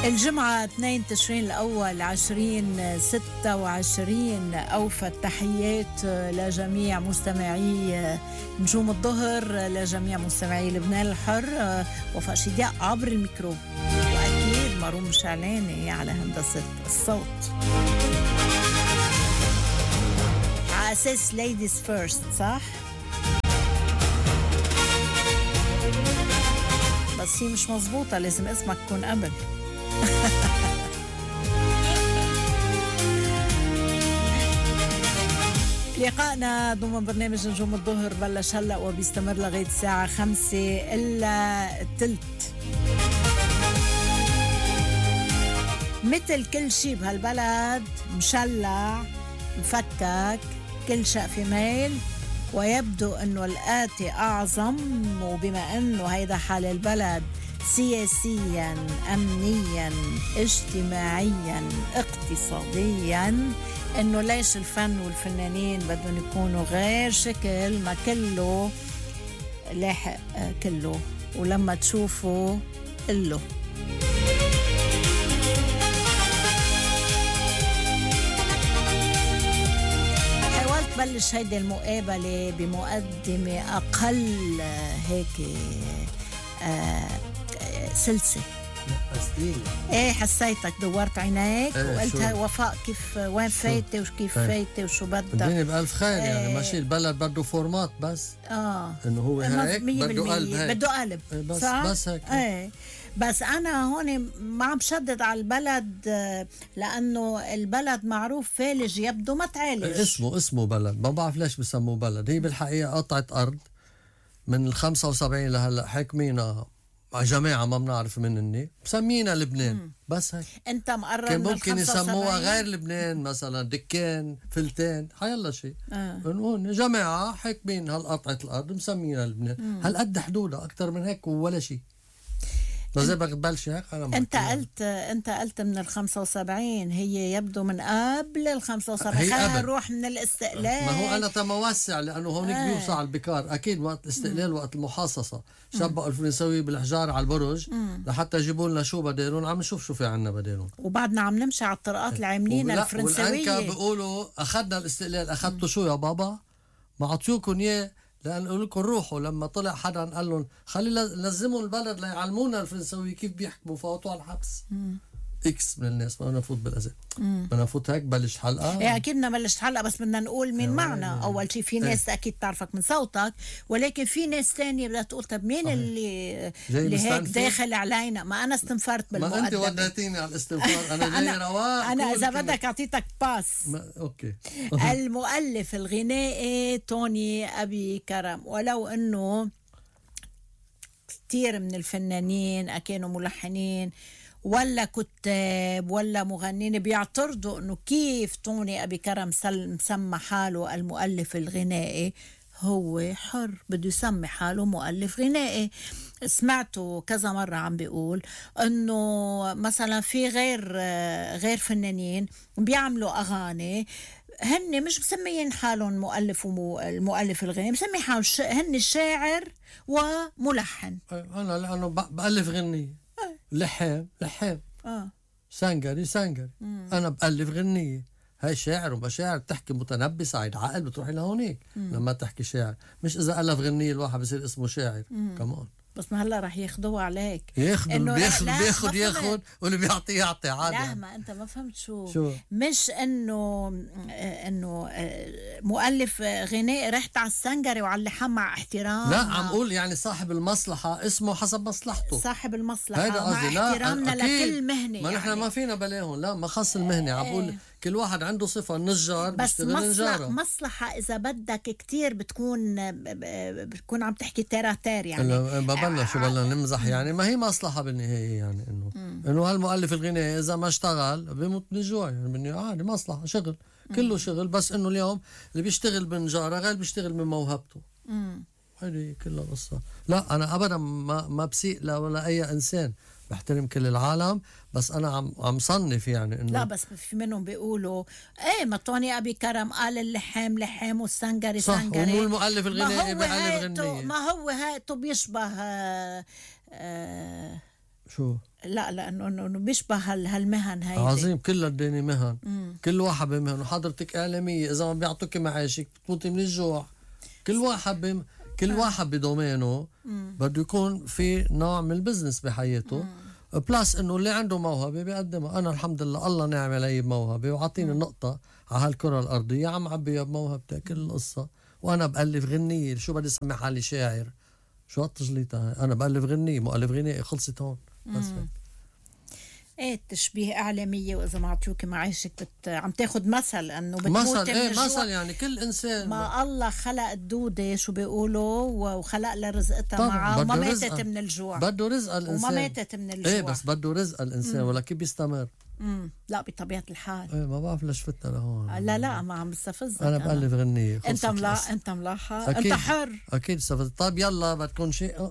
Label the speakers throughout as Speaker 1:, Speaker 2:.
Speaker 1: الجمعة 2 تشرين الأول 2026. أوفى التحيات لجميع مستمعي نجوم الظهر، لجميع مستمعي لبنان الحر. وفاء شدياء عبر الميكرو، وأكيد مروم شعلاني على هندسة الصوت. على أساس ladies first، صح؟ بس هي مش مزبوطة، لازم اسمك يكون قبل. لقائنا ضمن برنامج نجوم الظهر بلش هلأ وبيستمر لغاية الساعة 5:15. مثل كل شي بهالبلد مشلع مفكك، كل شقفة ميل، ويبدو أنه الآتي أعظم. وبما أنه هيدا حال البلد سياسيا، أمنيا، اجتماعيا، اقتصاديا، انه ليش الفن والفنانين بدهم يكونوا غير شكل ما كله لاحق كله. ولما تشوفوا قلوا حاولت بلش هيدي المقابلة بمقدمة أقل هيك سلسة. ايه حسيتك دورت عينيك وقلت وفاء كيف وين فايته وكيف فايته وشو بدها.
Speaker 2: الدنيا بألف خير يعني ماشي. البلد بده فورمات بس انه هو هيك بده قلب، هيك
Speaker 1: بده قلب
Speaker 2: بس هيك.
Speaker 1: ايه بس انا هون ما عم بشدد على البلد، لانه البلد معروف فالج يبدو ما تعالج.
Speaker 2: اسمه بلد، ما بعرف ليش بسموه بلد. هي بالحقيقة قطعة أرض من ال75 لهلا حاكمينها جماعة ما بنعرف منني، مسمينا لبنان. بس هيك.
Speaker 1: انت مقرر
Speaker 2: كان ممكن يسموها غير لبنان، مثلا دكان، فلتان، حيلا شيء. هون جماعة حاكمين هالقطعة الأرض مسمينا لبنان. هالقد حدودها، أكتر من هيك ولا شيء. لازم بلش هيك.
Speaker 1: انت قلت من ال75، هي يبدو من قبل ال75. خلينا نروح من الاستقلال.
Speaker 2: ما هو انا تموسع، لانه هونيك بيوسع البكار. اكيد وقت الاستقلال وقت المحاصصه شبقوا الفرنساوي بالحجار على البرج لحتى يجيبوا لنا شو بديرون. عم نشوف شو في عنا بديرون،
Speaker 1: وبعدنا عم نمشي على الطرقات اللي عاملينها الفرنساويه.
Speaker 2: والانكا بيقولوا اخذنا الاستقلال. اخذتوا شو يا بابا؟ ما عطيوكم اياه لأن قالوا لكم روحوا. لما طلع حدا قال لهم خلي لزموا البلد ليعلمونا الفرنساوي كيف بيحكموا، فوتوا على الحبس. اكس من الناس ما نفوت بالأزل. بدنا نفوت هيك بلش حلقة.
Speaker 1: ايه اكيد بدنا نبلش حلقة، بس بدنا نقول مين معنا. اول شيء في ناس اكيد تعرفك من صوتك، ولكن في ناس تانية بدها تقول طب مين اللي هيك داخل علينا. ما انا استنفرت بالمقدمة.
Speaker 2: ما انت وديتيني على الاستنفار. انا جاي رواق.
Speaker 1: انا اذا بدك اعطيتك باس.
Speaker 2: اوكي.
Speaker 1: المؤلف الغنائي توني أبي كرم، ولو انه كتير من الفنانين كانوا ملحنين ولا كتاب ولا مغنين بيعترضوا انه كيف توني أبي كرم مسمى حاله المؤلف الغنائي. هو حر، بده يسمي حاله مؤلف غنائي. سمعته كذا مرة عم بيقول انه مثلا في غير فنانين بيعملوا اغاني هن مش مسميين حالهم مؤلف المؤلف الغنائي، مسمي حالهم هن الشاعر وملحن.
Speaker 2: انا لانه بألف غنية. لحام سانجري انا بألف غنية. هاي شاعر ومشاعر. تحكي متنبس عيد عقل بتروحي لهونيك. لما تحكي شاعر، مش اذا ألف غنية الواحد بصير اسمه شاعر. كمان
Speaker 1: بس ما هلا رح ياخدوها عليك.
Speaker 2: بياخد واللي بيعطي يعطي عادي.
Speaker 1: لا ما انت ما فهمت شو. مش انه مؤلف غنائي رحت على السنجري وعلى اللحام مع احترام.
Speaker 2: لا عم قول يعني صاحب المصلحة اسمه حسب مصلحته.
Speaker 1: صاحب المصلحة مع احترامنا لكل مهنة.
Speaker 2: ما نحن ما فينا بلاهم. لا ما خص المهنة. عم بقول كل واحد عنده صفة. النجار بيشتغل نجارة.
Speaker 1: مصلحة إذا بدك كتير بتكون عم تحكي تيراتير يعني.
Speaker 2: بلش نمزح يعني. ما هي مصلحة بالنهاية يعني إنه هالمؤلف الغنائي إذا ما اشتغل بيموت من الجوع يعني. بالنهاية عادي مصلحة، شغل كله شغل. بس إنه اليوم اللي بيشتغل بنجارة غير بيشتغل من موهبته. هذه كلها قصة. لا أنا أبدا ما بسيء ولا أي إنسان. بحترم كل العالم، بس أنا عم صنف يعني إنه
Speaker 1: لا. بس في منهم بيقولوا إيه ما توني أبي كرم قال اللحام لحام والسنجري سنجري.
Speaker 2: صح. ومو المؤلف الغنائي بألف غنية.
Speaker 1: ما هو هاته بيشبه
Speaker 2: شو
Speaker 1: لا إنه بيشبه هالمهن هيدي.
Speaker 2: عظيم، كلها الدنيا مهن. كل واحد بمهن. وحضرتك إعلامية، إذا ما بيعطوك معاشك بتموتي من الجوع. كل واحد بدومينه بده يكون في نوع من البزنس بحياته. بلاس انه اللي عنده موهبه بيقدمها. انا الحمد لله الله نعم علي بموهبه وعطيني النقطه على هالكره الارضيه، عم عبيها بموهبتها كل القصه. وانا بألف غنيه، شو بدي اسمي حالي شاعر؟ شو هالتجليطه هاي؟ انا بألف غنيه، مؤلف غنائي، خلصت هون بس.
Speaker 1: ايه التشبيه اعلاميه، واذا ما عطيوك معيشك عم تاخد مثل انه بتموت
Speaker 2: مثل.
Speaker 1: من الجوع.
Speaker 2: مثل يعني كل انسان
Speaker 1: ما الله خلق الدوده شو بيقولوا وخلق لها رزقتها معها وما ماتت من الجوع.
Speaker 2: بده رزق الانسان
Speaker 1: وما ماتت من الجوع.
Speaker 2: ايه بس بده رزق الانسان. ولكن بيستمر.
Speaker 1: لا بطبيعه الحال.
Speaker 2: ايه ما بعرف ليش فتنا لهون.
Speaker 1: لا ما عم بستفزك.
Speaker 2: انا بألف غنيه.
Speaker 1: انت ملاحظ. انت حر.
Speaker 2: اكيد استفزت. طيب يلا بدكم شيء.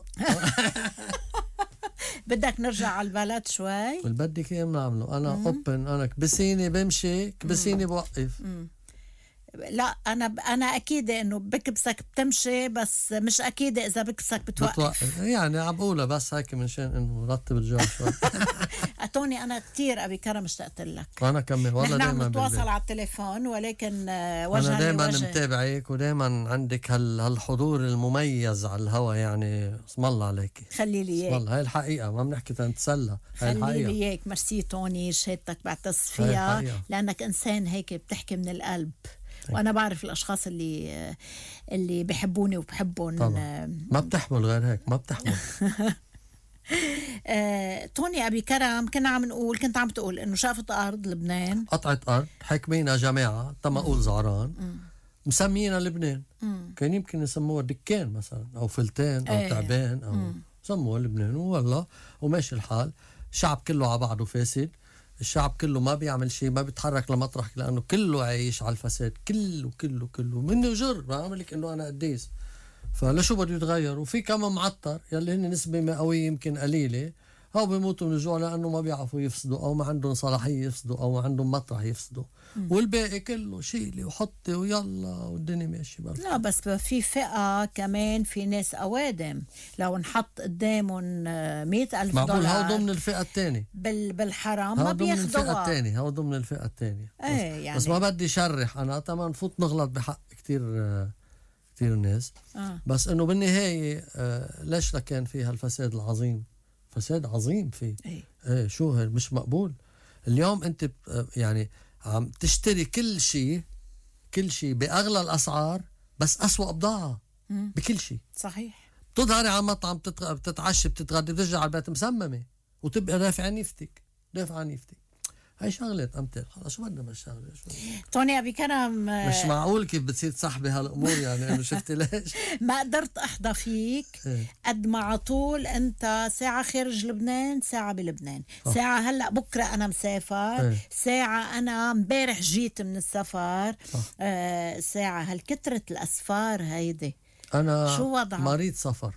Speaker 1: بدك نرجع على البلد شوي.
Speaker 2: بدك ايه بنعمله؟ انا اوبن، انا كبسيني بمشي، كبسيني بوقف.
Speaker 1: لا انا اكيده انه بكبسك بتمشي، بس مش اكيده اذا بكبسك بتوقف.
Speaker 2: يعني عم بقولها بس هيك منشان انه رتب الجو شوي.
Speaker 1: اتوني انا كتير ابي كرم اشتقت لك.
Speaker 2: وانا كمان والله دائما
Speaker 1: نحن نتواصل على التليفون، ولكن وجها
Speaker 2: انا دائما
Speaker 1: لوجه.
Speaker 2: متابعك ودائما عندك هالحضور المميز على الهوا. يعني اسم الله عليك.
Speaker 1: خلي لي اياك.
Speaker 2: والله هاي الحقيقه، ما بنحكي تنتسلى. هاي
Speaker 1: خلي
Speaker 2: الحقيقه.
Speaker 1: لي اياك. ميرسي توني، شهادتك بعتز فيها لانك انسان هيك بتحكي من القلب. وانا بعرف الاشخاص اللي بحبوني وبحبهم.
Speaker 2: ما بتحمل غير هيك، ما بتحمل.
Speaker 1: توني أبي كرم كنت عم تقول إنه شافت أرض لبنان،
Speaker 2: قطعة أرض حكمينا جماعة تم أقول زعران، مسمينا لبنان. كان يمكن يسموها دكان مثلا أو فلتان أو تعبان أو سموها لبنان. والله وماشي الحال. الشعب كله على بعضه فاسد. الشعب كله ما بيعمل شيء، ما بيتحرك لمطرح، لأنه كله عايش على الفساد. كله مني جر. بعمل لك إنه أنا قديس. فلشو بده يتغير؟ وفي كمان معطر يلي هن نسبة مئوية يمكن قليلة، هاو بيموتوا من الجوع لأنه ما بيعرفوا يفسدوا أو ما عندهم صلاحية يفسدوا أو ما عندهم مطرح يفسدوا. والباقي كله شيلي وحطي ويلا والدنيا ماشي بقى.
Speaker 1: لا بس في فئة كمان، في ناس أوادم لو نحط قدامهم 100,000 دولار
Speaker 2: معقول هاو ضمن الفئة الثانية
Speaker 1: بالحرام ما بياخدوها.
Speaker 2: هاو ضمن الفئة الثانية.
Speaker 1: يعني.
Speaker 2: بس ما بدي شرح أنا طبعا نفوت نغلط بحق كتير الناس. بس انه بالنهايه ليش كان فيها الفساد العظيم؟ فساد عظيم فيه. ايه شو هي مش مقبول. اليوم انت يعني عم تشتري كل شيء باغلى الاسعار، بس اسوأ بضاعه بكل شيء.
Speaker 1: صحيح.
Speaker 2: بتظهري على المطعم بتتعشي بتتغدي بترجع على البيت مسممه وتبقى دافع نيفتك. هاي شغلات أمثال. خلاص شو بدنا بالشغلة؟
Speaker 1: توني أبي كرم
Speaker 2: مش معقول كيف بتصير تصاحبي هالأمور. يعني أنا شفتي ليش
Speaker 1: ما قدرت أحظى فيك قد ما عطول أنت ساعة خارج لبنان، ساعة بلبنان، ساعة هلأ بكرة أنا مسافر، ساعة أنا امبارح جيت من السفر، ساعة. هالكترة الأسفار هيدي
Speaker 2: أنا
Speaker 1: شو وضعها؟
Speaker 2: مريض سفر.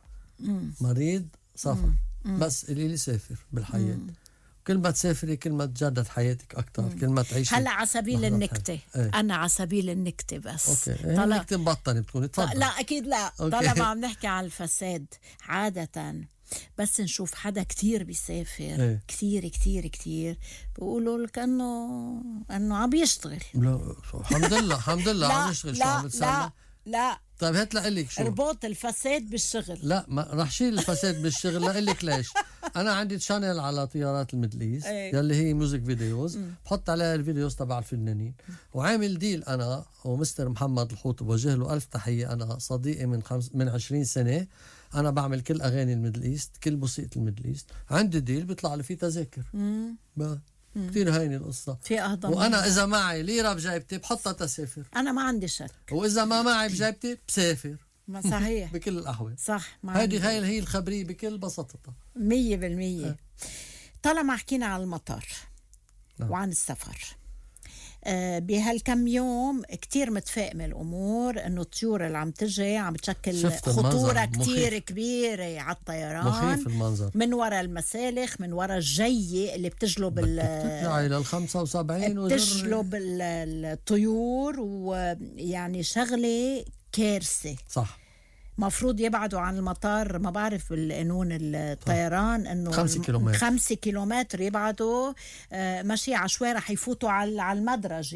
Speaker 2: بس اللي سافر بالحياة. كل ما تسافري كل ما تجدد حياتك أكتر، كل ما تعيشي.
Speaker 1: هلا على سبيل النكتة. أنا على سبيل النكتة بس.
Speaker 2: أوكي. النكتة مبطنة بتكوني. تفضل.
Speaker 1: لا أكيد لا. طالما عم نحكي على الفساد عادة بس نشوف حدا كتير بيسافر كتير كتير كتير بيقولوا لك أنه عم بيشتغل.
Speaker 2: لا الحمد لله عم يشتغل. شو عم بتسلى؟
Speaker 1: لا
Speaker 2: طيب هات لقلك شو
Speaker 1: اربط الفساد بالشغل.
Speaker 2: لا ما رح شيل الفساد بالشغل. لقلك ليش. انا عندي شانل على طيارات الميدل ايست يلي هي ميوزك فيديوز. بحط عليها الفيديوز تبع الفنانين. وعامل ديل انا ومستر محمد الحوط، بوجه له الف تحيه. انا صديقي من 20 سنه. انا بعمل كل اغاني الميدل ايست، كل موسيقى الميدل ايست. عندي ديل بيطلع لي فيه تذاكر. كتير هيني القصة.
Speaker 1: في أهضم.
Speaker 2: وأنا إذا معي ليرة بجيبتي بحطها تسافر.
Speaker 1: أنا ما عندي شك.
Speaker 2: وإذا ما معي بجيبتي بسافر.
Speaker 1: ما صحيح.
Speaker 2: بكل الأحوال.
Speaker 1: صح.
Speaker 2: هذه هي الخبرية بكل بساطتها.
Speaker 1: 100%. طالما حكينا عن المطر وعن السفر، بهالكم يوم كتير متفائمة الأمور إنه الطيور اللي عم تجي عم تشكل خطورة كتير كبيرة على الطيران.
Speaker 2: مخيف المنظر.
Speaker 1: من وراء المسالخ، من وراء الجية اللي بتجلب
Speaker 2: بترجعي لل 75
Speaker 1: بتجلب الطيور، ويعني شغلة كارثة.
Speaker 2: صح.
Speaker 1: مفروض يبعدوا عن المطار، ما بعرف بالقانون الطيران انه
Speaker 2: 5 كيلومتر
Speaker 1: 5 كيلومتر يبعدوا. ماشي عشوائي رح يفوتوا على المدرج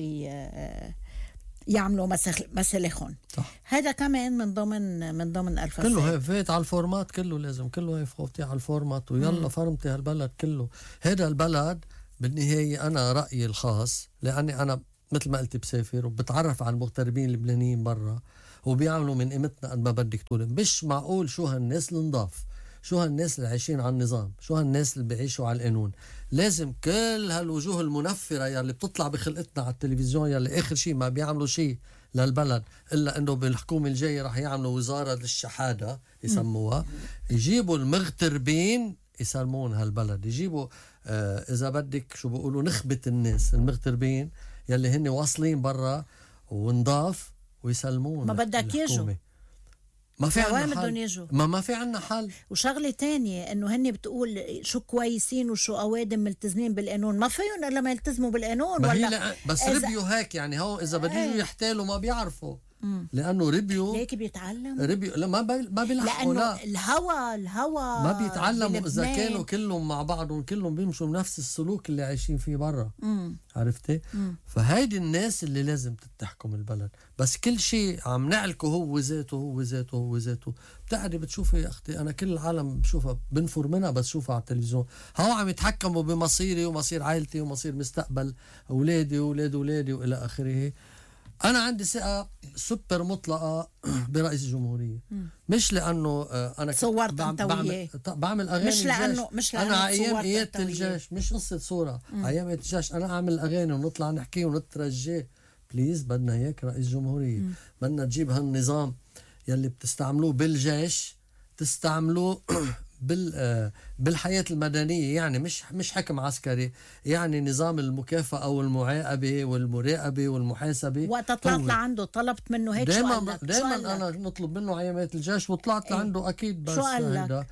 Speaker 1: يعملوا مسلخهم. هذا كمان من ضمن الفساد.
Speaker 2: كله فات على الفورمات، كله لازم كله هي فوتي على الفورمات ويلا فرمتي هالبلد كله. هذا البلد بالنهاية أنا رأيي الخاص، لأني أنا مثل ما قلت بسافر وبتعرف على المغتربين اللبنانيين برا وبيعملوا من قيمتنا قد ما بدك تقول. مش معقول شو هالناس النضاف، شو هالناس اللي عايشين على النظام، شو هالناس اللي بيعيشوا على القانون. لازم كل هالوجوه المنفرة يلي بتطلع بخلقتنا على التلفزيون يلي آخر شيء ما بيعملوا شيء للبلد إلا أنه بالحكومة الجاية رح يعملوا وزارة للشحادة يسموها، يجيبوا المغتربين يسلمون هالبلد، يجيبوا إذا بدك شو بيقولوا نخبة الناس المغتربين يلي هن واصلين برا ونضاف ويسلمون.
Speaker 1: ما بدك يجوا،
Speaker 2: ما في عنا
Speaker 1: حل.
Speaker 2: ما في عنا حل.
Speaker 1: وشغلة تانية انه هن بتقول شو كويسين وشو اوادم ملتزمين بالقانون، ما فيهم الا ما يلتزموا بالقانون. ولا
Speaker 2: بس ربيوا هيك يعني هو اذا بدهم يحتالوا ما بيعرفوا لانه ربيوا
Speaker 1: ليك بيتعلموا.
Speaker 2: لا ما بيلحقوا.
Speaker 1: لانه الهوا
Speaker 2: ما بيتعلموا اذا كانوا كلهم مع بعضهم كلهم بيمشوا بنفس السلوك اللي عايشين فيه برا. عرفتي؟ فهيدي الناس اللي لازم تحكم البلد. بس كل شيء عم نعلكه هو ذاته. بتعرفي بتشوفي يا اختي انا كل العالم بشوفها بنفر منها بس شوفها على التلفزيون، هو عم يتحكموا بمصيري ومصير عائلتي ومصير مستقبل اولادي واولاد اولادي والى اخره. أنا عندي ثقة سوبر مطلقة برئيس الجمهورية. مش لأنه أنا
Speaker 1: صورت
Speaker 2: بعمل أغاني
Speaker 1: مش
Speaker 2: لأنه أنا أيام قيادة الجيش، مش قصة صورة. أيام قيادة الجيش أنا أعمل أغاني ونطلع نحكي ونترجى. بليز بدنا إياك رئيس جمهورية، بدنا تجيب هالنظام يلي بتستعملوه بالجيش تستعملوه بالحياة المدنية. يعني مش حكم عسكري، يعني نظام المكافأة والمعاقبة والمراقبة والمحاسبة.
Speaker 1: وقت طلعت لعنده طلبت منه هيك
Speaker 2: دايما أنا نطلب منه عيامات الجيش وطلعت لعنده أكيد. بس هيدا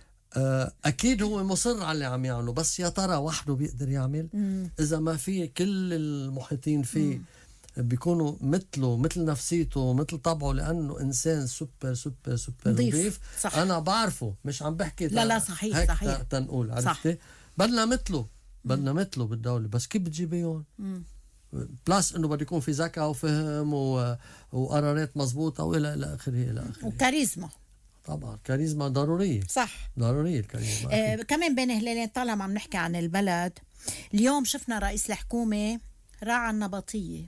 Speaker 2: أكيد هو مصر على اللي عم يعمله، بس يا ترى وحده بيقدر يعمل؟ إذا ما في كل المحيطين فيه بيكونوا مثل نفسيته مثل طبعه، لأنه إنسان سوبر نظيف. أنا بعرفه، مش عم بحكي
Speaker 1: لا صحيح
Speaker 2: تنقول عرفتي. بدنا مثله بالدولة. بس كيف بتجيبيهم؟ بلاس إنه بده يكون في ذكاء وفهم وقرارات مزبوطة وإلى آخره
Speaker 1: وكاريزما.
Speaker 2: طبعا كاريزما ضرورية.
Speaker 1: صح،
Speaker 2: ضرورية الكاريزما.
Speaker 1: كمان بين هلالين طالما عم نحكي عن البلد، اليوم شفنا رئيس الحكومة راعى النبطية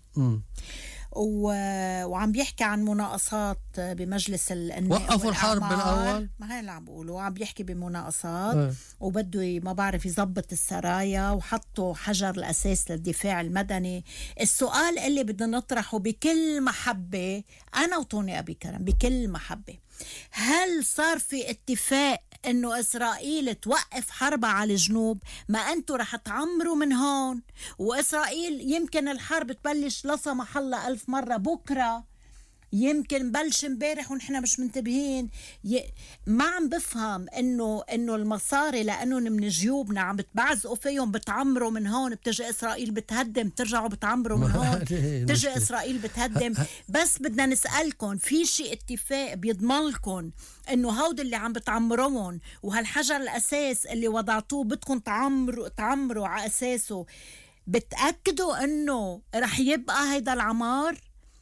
Speaker 1: وعم بيحكي عن مناقصات بمجلس النواب.
Speaker 2: وقفوا الحرب بالأول،
Speaker 1: ما هي اللي عم بقوله، عم بيحكي بمناقصات وبده ما بعرف يزبط السرايا وحطوا حجر الأساس للدفاع المدني. السؤال اللي بدنا نطرحه بكل محبة أنا وطوني أبي كرم بكل محبة، هل صار في اتفاق انه اسرائيل توقف حربها على الجنوب؟ ما انتوا رح تعمروا من هون واسرائيل يمكن الحرب تبلش لا سمح الله 1000 مرة بكرة، يمكن بلش امبارح ونحن مش منتبهين. ما عم بفهم انه المصاري لانه من جيوبنا عم بتبعزقوا فيهم، بتعمروا من هون، بتجي اسرائيل بتهدم، ترجعوا بتعمروا من هون، تجي اسرائيل بتهدم. بس بدنا نسألكم، في شيء اتفاق بيضمن لكم انه هود اللي عم بتعمروهم وهالحجر الاساس اللي وضعتوه بدكم تعمروا على اساسه، بتأكدوا انه رح يبقى هيدا العمار؟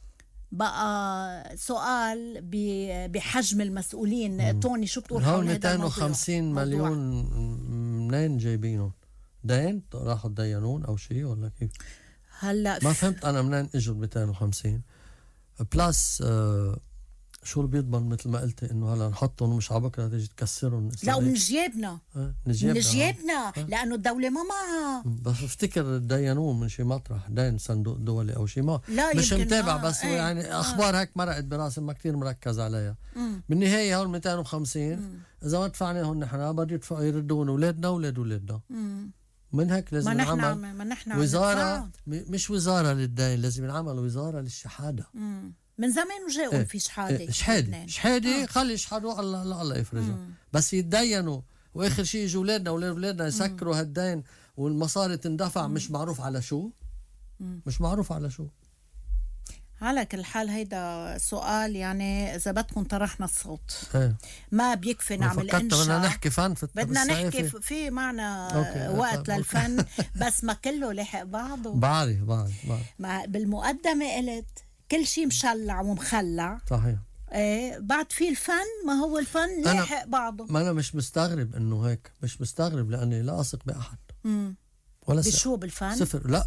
Speaker 1: بقى سؤال بحجم المسؤولين. توني شو بتقول حول هذا الموضوع؟
Speaker 2: 250 مليون منين جايبينهم؟ دين راحوا تدينون او شيء ولا كيف؟
Speaker 1: هلا
Speaker 2: ما فهمت انا منين اجوا 250 بلس. شو اللي بيضمن مثل ما قلتي انه هلا نحطهم ومش على بكره تيجي تكسرهم؟
Speaker 1: لا ومن جيبنا من جيبنا لانه الدوله ما معها.
Speaker 2: بس افتكر دينوهم من شي مطرح، دين صندوق دولي او شي، ما مش متابع. بس يعني اخبار هيك مرقت براسي ما كتير مركز عليها. بالنهايه هول 250 اذا ما دفعناهم نحن بده يدفعوا يردون اولادنا واولاد من هيك لازم نعمل وزاره مش وزاره للدين، لازم نعمل وزاره للشحاده.
Speaker 1: من زمان وجاءوا في شحاده خلي يشحدوا الله يفرجها. بس يتدينوا واخر شيء يجوا اولادنا يسكروا هالدين والمصاري تندفع مش معروف على شو. على كل حال هيدا سؤال يعني إذا بدكم طرحنا الصوت
Speaker 2: ايه
Speaker 1: ما بيكفي نعمل
Speaker 2: فكرت بدنا
Speaker 1: إنشاء.
Speaker 2: نحكي فن في
Speaker 1: بدنا نحكي
Speaker 2: بالصيفي.
Speaker 1: في معنا
Speaker 2: أوكي.
Speaker 1: وقت
Speaker 2: أوكي.
Speaker 1: للفن بس ما كله لحق بعضه.
Speaker 2: بعرف
Speaker 1: بالمقدمة قلت كل شيء مشلع ومخلع.
Speaker 2: صحيح.
Speaker 1: ايه بعد في الفن، ما هو الفن لاحق بعضه.
Speaker 2: ما أنا مش مستغرب إنه هيك، مش مستغرب لأني لا أثق بأحد ولا
Speaker 1: بشو بالفن؟
Speaker 2: صفر. لا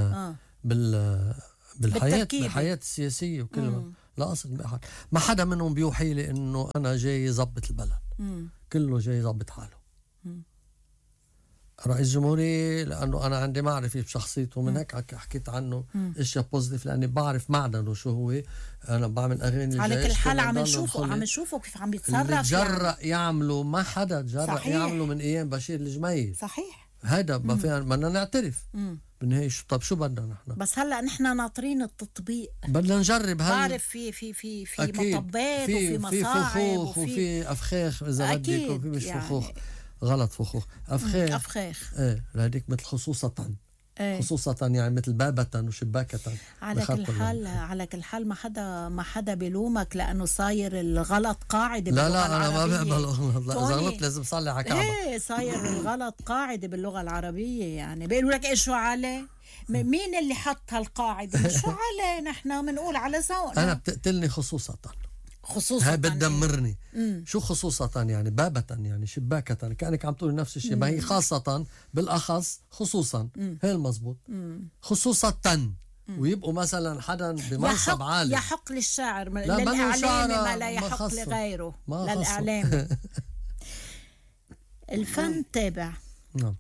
Speaker 2: بالحياة السياسية وكلها لا أثق بأحد. ما حدا منهم بيوحي لي إنه أنا جاي يزبط البلد. كله جاي يزبط حاله. رئيس جمهوري لأنه أنا عندي معرفة بشخصيته، من هيك حكيت عنه اشياء بوزيتيف لأني بعرف معدنه شو هو. أنا بعمل أغاني
Speaker 1: على كل حال عم نشوفه كيف عم بيتصرف.
Speaker 2: جرأ يعملوا، ما حدا جرأ يعملوا من أيام بشير الجميل.
Speaker 1: صحيح.
Speaker 2: هذا ما فينا، بدنا نعترف بالنهاية. طب شو بدنا نحن؟
Speaker 1: بس هلا نحن ناطرين التطبيق.
Speaker 2: بدنا نجرب.
Speaker 1: بعرف في مطبات وفي مصاعب
Speaker 2: وفي أفخاخ إذا بدك، وفي مش
Speaker 1: يعني
Speaker 2: فخوخ غلط، فخوخ أفخاخ. ايه لهديك مثل خصوصة.
Speaker 1: ايه.
Speaker 2: خصوصة يعني مثل بابة وشباكة.
Speaker 1: على كل حال ما حدا بيلومك لأنه صاير الغلط قاعدة باللغة
Speaker 2: لا
Speaker 1: العربية.
Speaker 2: أنا ما بقبل غلط. إذا غلط لازم صلي على كعبة.
Speaker 1: ايه صاير الغلط قاعدة باللغة العربية. يعني بيقولوا لك شو عليه؟ مين اللي حط هالقاعدة؟ شو عليه؟ نحن بنقول على ذوقنا.
Speaker 2: أنا بتقتلني خصوصا هاي بتدمرني. شو خصوصا يعني؟ بابة يعني شباكة، كأنك عم تقول نفس الشيء. ما هي خاصة بالأخص خصوصا. هي المزبوط. خصوصا ويبقوا مثلا حدا بمنصب عالي.
Speaker 1: يحق للشاعر للإعلام ما لا يحق لغيره للإعلام. الفن تابع.
Speaker 2: نعم.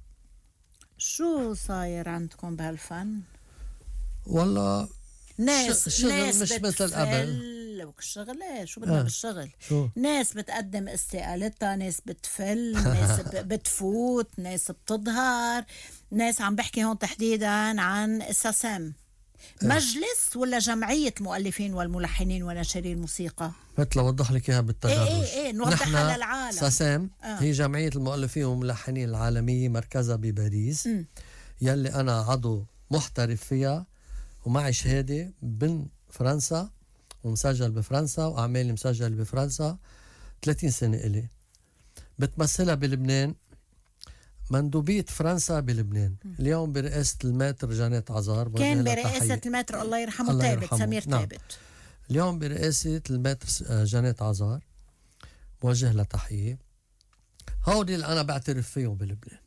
Speaker 1: شو صاير عندكم بهالفن؟
Speaker 2: والله
Speaker 1: ناس
Speaker 2: مش مثل قبل.
Speaker 1: الشغل شو بدنا بالشغل؟
Speaker 2: شو؟
Speaker 1: ناس بتقدم استقالتها، ناس بتفل، ناس بتفوت، ناس بتظهر. ناس عم بحكي هون تحديدا عن ساسام. مجلس ولا جمعية المؤلفين والملحنين وناشري الموسيقى؟
Speaker 2: مثل اوضح لك اياها بالتدرج.
Speaker 1: ايه نوضحها للعالم.
Speaker 2: ساسام هي جمعية المؤلفين والملحنين العالمية، مركزها بباريس. يلي انا عضو محترف فيها ومعي شهادة من فرنسا ومسجل بفرنسا وأعمالي مسجل بفرنسا 30 سنة إلي. بتمثلها بلبنان، مندوبية فرنسا بلبنان. اليوم برئاسة الماتر جانيت عزار.
Speaker 1: كان برئاسة الماتر الله يرحمه ثابت، سمير ثابت.
Speaker 2: اليوم برئاسة الماتر جانيت عزار، بوجه لها تحية. هودي اللي أنا بعترف فيهم بلبنان.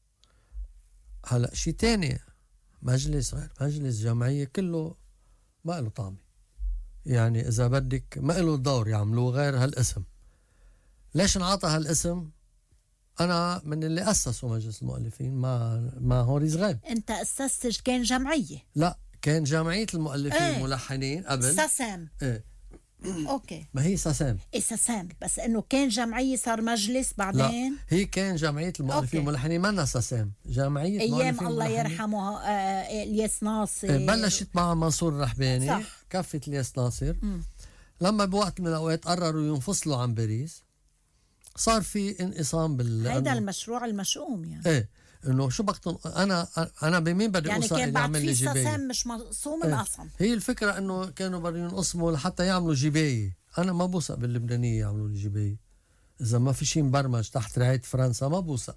Speaker 2: هلأ شي تاني، مجلس غير مجلس، جمعية، كله ما له طعمة. يعني إذا بدك ما له دور يعملوه غير هالاسم. ليش انعطى هالاسم؟ أنا من اللي أسسوا مجلس المؤلفين مع هوريز غيب.
Speaker 1: أنت أسست كان جمعية؟
Speaker 2: لا، كان جمعية المؤلفين الملحنين قبل.
Speaker 1: ساسام. اوكي.
Speaker 2: ما هي ساسام.
Speaker 1: ساسام، بس انه كان جمعيه صار مجلس بعدين.
Speaker 2: لا، هي كان جمعيه المؤلفين والملحنين، منا ساسام. جمعيه
Speaker 1: ايام الله يرحمه الياس ناصر.
Speaker 2: بلشت مع منصور الرحباني. صح. كفت الياس ناصر. لما بوقت من الاوقات قرروا ينفصلوا عن باريس، صار في انقسام
Speaker 1: هيدا المشروع المشؤوم يعني.
Speaker 2: ايه انه شو بقتن انا بمين بدي
Speaker 1: يعني
Speaker 2: اوصل؟
Speaker 1: كان بعد في ساسام مش مقسوم انقسم.
Speaker 2: هي الفكره انه كانوا بدهم ينقسموا لحتى يعملوا جبايه. انا ما بوثق باللبنانيه يعملوا لي جبايه. اذا ما في شيء مبرمج تحت رعايه فرنسا ما بوثق.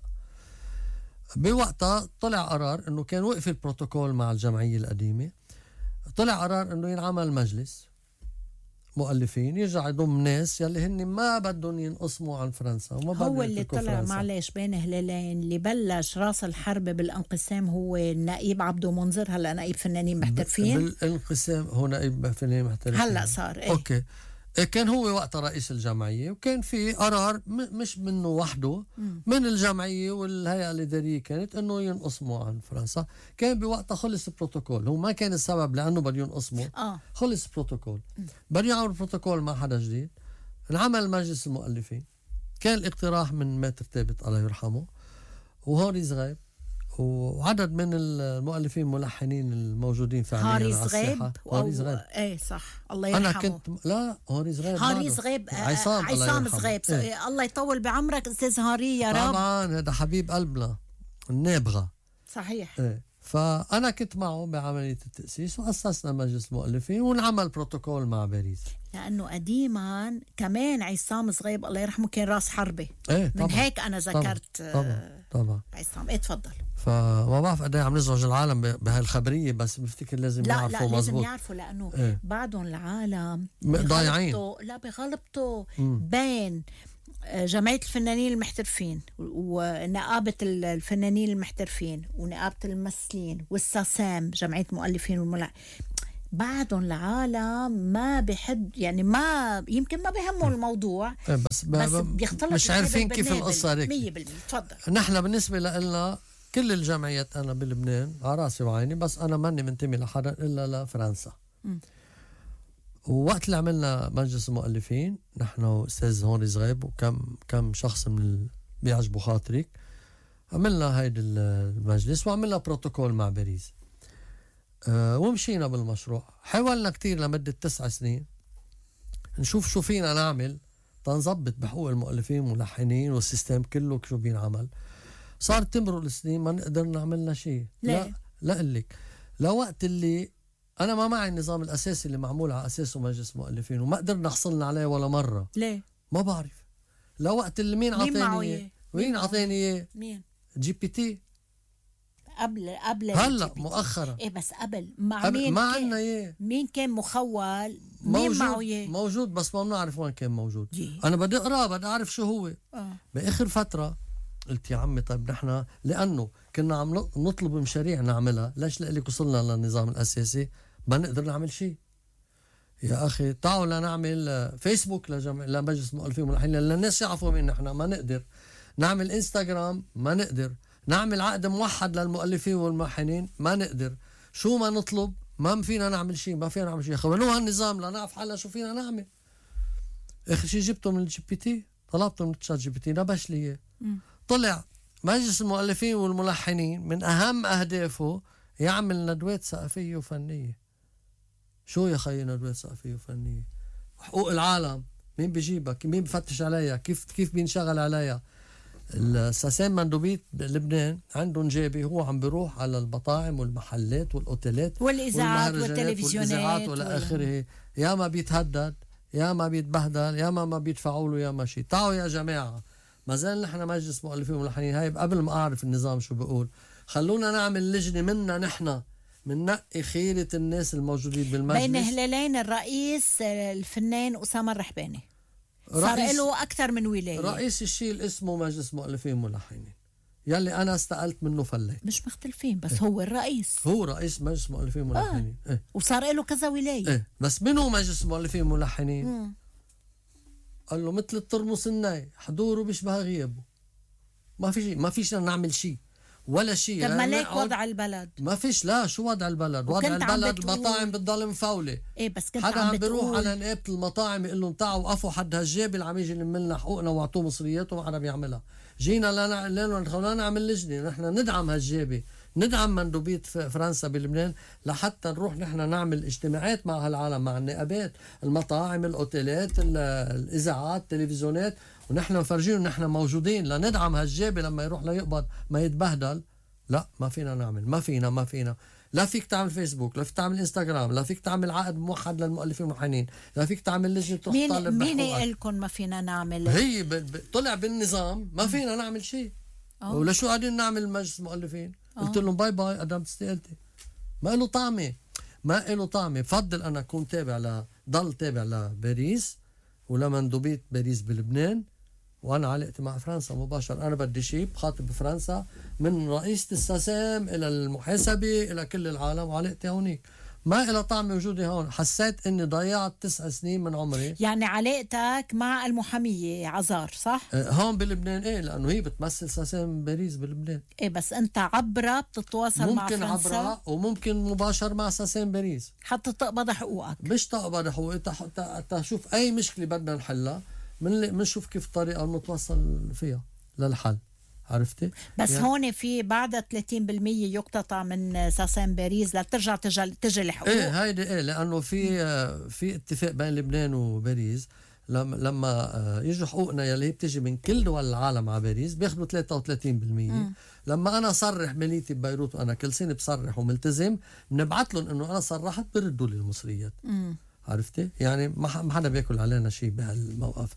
Speaker 2: بوقتها طلع قرار انه كان وقف البروتوكول مع الجمعيه القديمه. طلع قرار انه ينعمل مجلس مؤلفين يرجع يضم ناس يلي هن ما بدهم ينقسموا عن فرنسا وما بدهم.
Speaker 1: هو اللي طلع فرنسا. معلش بين هلالين اللي بلش راس الحرب بالانقسام هو النائب عبدو منذر. هلا نائب فنانين محترفين.
Speaker 2: بالانقسام هو نائب فنانين محترفين
Speaker 1: هلا صار.
Speaker 2: اوكي. كان هو وقت رئيس الجمعية، وكان في قرار مش منه وحده، من الجمعية والهيئة الإدارية كانت انه ينقسموا عن فرنسا. كان بوقتها خلص البروتوكول. هو ما كان السبب لانه بده ينقسموا. خلص البروتوكول. بده يعمل بروتوكول مع حدا جديد. انعمل مجلس المؤلفين. كان الاقتراح من ماتر ثابت الله يرحمه وهوريز غيب وعدد من المؤلفين الملحنين الموجودين فعليا على الساحه. هوريز غيب.
Speaker 1: ايه صح الله يرحمه.
Speaker 2: انا كنت هوريز غيب.
Speaker 1: عصام غيب. الله يطول بعمرك استاذ هاري يا رب.
Speaker 2: طبعا هذا حبيب قلبنا النابغه.
Speaker 1: صحيح.
Speaker 2: فأنا كنت معه بعملية التأسيس وأسسنا مجلس المؤلفين ونعمل بروتوكول مع باريس.
Speaker 1: لأنه قديما كمان عصام صغيب الله يرحمه كان راس حربة.
Speaker 2: إيه
Speaker 1: من هيك أنا ذكرت
Speaker 2: طبعا
Speaker 1: عصام. إيه تفضل.
Speaker 2: فما بعرف قد ايه عم نزعج العالم بهاي الخبرية، بس بفتكر لازم يعرفوا مزبوط.
Speaker 1: لازم يعرفوا لأنه بعضهم العالم
Speaker 2: ضايعين.
Speaker 1: لا بغلطوا بين جمعية الفنانين المحترفين ونقابة الفنانين المحترفين ونقابة الممثلين والساسام جمعية المؤلفين والملحنين. بعضهم العالم ما بحد يعني ما يمكن ما بيهموا الموضوع
Speaker 2: بس
Speaker 1: بيختلط
Speaker 2: مش عارفين كيف القصة هيك.
Speaker 1: 100%. تفضل.
Speaker 2: نحن بالنسبة لنا كل الجمعيات أنا بلبنان على راسي وعيني، بس أنا ماني منتمي لحدا إلا لفرنسا. ووقت اللي عملنا مجلس المؤلفين نحن وأستاذ هونري صغيب وكم شخص من بيعجبوا خاطرك، عملنا هيدا المجلس وعملنا بروتوكول مع باريس. ومشينا بالمشروع. حاولنا كتير لمدة 9 سنين نشوف شو فينا نعمل تنظبط بحقوق المؤلفين والملحنين والسيستم كله شو بينعمل. صارت تمرق السنين ما نقدر نعملنا شيء. لا قلك لوقت اللي أنا ما معي النظام الأساسي اللي معمول على أساسه مجلس مؤلفين وما قدرنا حصلنا عليه ولا مرة.
Speaker 1: ليه؟
Speaker 2: ما بعرف. لوقت اللي مين عطاني إياه؟
Speaker 1: مين؟
Speaker 2: GPT.
Speaker 1: قبل
Speaker 2: هلا مؤخرا.
Speaker 1: ايه بس قبل مع مين؟
Speaker 2: ما عنا اياه.
Speaker 1: مين كان مخول؟ مين معه اياه؟
Speaker 2: موجود بس ما بنعرف وين كان موجود. انا بدي اقراه، بدي اعرف شو هو. باخر فتره قلت يا عمي طيب نحن لانه كنا عم نطلب مشاريع نعملها، ليش لك وصلنا للنظام الاساسي ما نقدر نعمل شيء؟ يا اخي تعالوا لنعمل فيسبوك لمجلس المؤلفين والملحنين للناس يعرفوا مين نحن، ما نقدر نعمل انستغرام، ما نقدر نعمل عقد موحد للمؤلفين والملحنين، ما نقدر. شو ما نطلب ما فينا نعمل شيء، ما فينا نعمل شيء. خلونا هالنظام لنعرف حالنا شو فينا نعمل. اخر شيء جبته من الجي بي تي، طلبته من تشات جي بي تي نبش لي. طلع مجلس المؤلفين والملحنين من اهم اهدافه يعمل ندوات ثقافيه وفنيه. شو يا خيي ندوات ثقافيه وفنيه؟ حقوق العالم مين بيجيبها؟ مين بفتش عليها؟ كيف بينشغل عليها؟ الساسين مندوبيت بلبنان عندهم جيبي، هو عم بيروح على المطاعم والمحلات والاوتيلات
Speaker 1: والاذاعات والتلفزيونات
Speaker 2: والى اخره. يا ما بيتهدد، يا ما بيتبهدل، يا ما بيدفعوا له، يا ما شيء. تعالوا يا جماعه، ما زال نحن مجلس مؤلفين وملحنين هاي قبل ما اعرف النظام شو بيقول، خلونا نعمل لجنه منا نحن مننقي خيرة الناس الموجودين بالمجلس.
Speaker 1: بين هلالين الرئيس الفنان أسامة الرحباني صار له أكثر من ولاية.
Speaker 2: رئيس الشيء اسمه مجلس مؤلفين ملحنين يلي أنا استقلت منه فليت.
Speaker 1: مش مختلفين بس هو الرئيس،
Speaker 2: هو رئيس مجلس مؤلفين ملحنين.
Speaker 1: وصار له كذا ولاية.
Speaker 2: بس منو مجلس مؤلفين ملحنين؟ قال له مثل الترمس الناي، حضوره بيشبه غيابه. ما فيش نعمل شيء ولا شيء.
Speaker 1: طب ما ليك وضع البلد
Speaker 2: ما فيش. لا شو وضع البلد؟ وضع البلد المطاعم بتضل مفولة.
Speaker 1: بس كنت
Speaker 2: حدا عم بيروح على نقابة المطاعم يقول لهم تعوا وقفوا حد هالجيب اللي عم يجي يلم لنا حقوقنا واعطوه مصرياته، ما حدا بيعملها. جينا لا نعمل لجنة نحن ندعم هالجيبة، ندعم مندوبية فرنسا بلبنان لحتى نروح نحن نعمل اجتماعات مع هالعالم، مع النقابات، المطاعم، الاوتيلات، الاذاعات، التلفزيونات، ونحن نفرجيهم نحن موجودين لندعم هالجيبة لما يروح ليقبض ما يتبهدل. لا ما فينا نعمل، ما فينا لا فيك تعمل فيسبوك، لا فيك تعمل انستغرام، لا فيك تعمل عقد موحد للمؤلفين والملحنين، لا فيك تعمل لجنة تروح تطالب بحقوقك.
Speaker 1: مين قال لكم ما فينا نعمل؟
Speaker 2: هي طلع بالنظام ما فينا نعمل شيء. ولا شو قاعدين نعمل مجلس مؤلفين؟ قلت لهم باي باي قدمت استقالتي. ما له طعمه. بفضل انا اكون ضل تابع لباريس ولمندوبية باريس بلبنان، وانا علاقتي مع فرنسا مباشر. انا بدي شيء بخاطب بفرنسا من رئيسة الساسام الى المحاسبة الى كل العالم، وعلاقتي هونيك ما إلى طعم وجودي هون. حسيت اني ضيعت 9 سنين من عمري.
Speaker 1: يعني علاقتك مع المحامية عزار صح؟
Speaker 2: هون بلبنان لانه هي بتمثل ساسام باريس بلبنان.
Speaker 1: بس انت عبرة بتتواصل مع فرنسا؟
Speaker 2: ممكن عبرة وممكن مباشر مع ساسام باريس
Speaker 1: حتى تقبض حقوقك.
Speaker 2: مش تقبض حقوقي، تشوف اي مشكلة بدنا نحلها منشوف كيف الطريقة نتوصل فيها للحل. عرفتي؟
Speaker 1: بس يعني هون في بعد 30% يقتطع من ساسام باريس لترجع تجي الحقوق.
Speaker 2: هيدي لانه في اتفاق بين لبنان وباريس لما يجوا حقوقنا يلي بتجي من كل دول العالم على باريس بياخدوا 33%. لما انا صرح مليتي ببيروت وانا كل سنه بصرح وملتزم بنبعث لهم انه انا صرحت بردوا لي المصريات. عرفتي يعني ما حدا بياكل علينا شيء بهالموقف.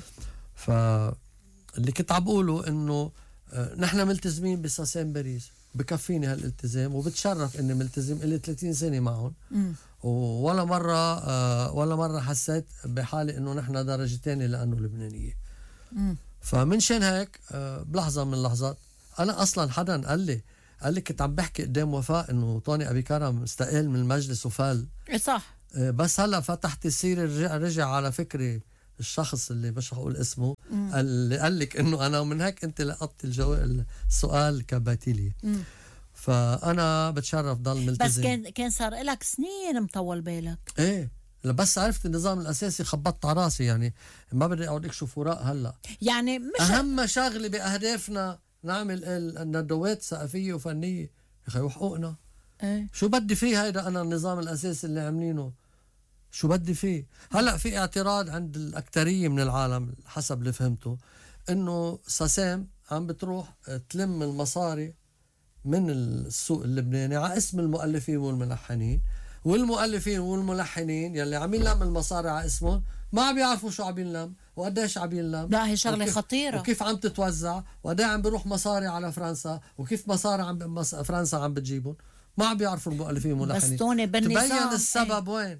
Speaker 2: فاللي كنت عم بقوله انه نحن ملتزمين بساسين باريس، بكفيني هالالتزام وبتشرف اني ملتزم لي 30 سنه معهم. ولا مرة حسيت بحالي انه نحن درجة تانية لانه لبنانية. فمن شان هيك بلحظة من اللحظات انا اصلا حدا قال لي كنت عم بحكي قدام وفاء انه طوني ابي كرم استقال من المجلس وفال.
Speaker 1: صح.
Speaker 2: بس هلا فتحت السيرة رجع على فكري الشخص اللي مش هقول اسمه اللي قال لك انه انا، ومن هيك انت لقطت السؤال كباتيلي. فانا بتشرف ضل ملتزم.
Speaker 1: بس كان صار لك سنين مطول بالك.
Speaker 2: ايه بس عرفت النظام الاساسي خبطت على راسي، يعني ما بدي اقعد اكشف وراء هلا.
Speaker 1: يعني مش
Speaker 2: اهم شغله باهدافنا نعمل الندوات ثقافيه وفنيه يا اخي وحقوقنا.
Speaker 1: ايه
Speaker 2: شو بدي فيه هيدا انا النظام الاساسي اللي عاملينه شو بدي فيه؟ هلا في اعتراض عند الاكثريه من العالم حسب اللي فهمته انه ساسام عم بتروح تلم المصاري من السوق اللبناني على اسم المؤلفين والملحنين، والمؤلفين والملحنين يلي عم ينلم المصاري على اسمهم ما عم بيعرفوا شو عم ينلم وقديش عم ينلم.
Speaker 1: لا هي شغله خطيره.
Speaker 2: وكيف عم تتوزع وقديش عم بيروح مصاري على فرنسا وكيف مصاري فرنسا عم بتجيبهم. ما عم بيعرفوا المؤلفين والملحنين.
Speaker 1: بس توني بالنظام
Speaker 2: تبين السبب وين؟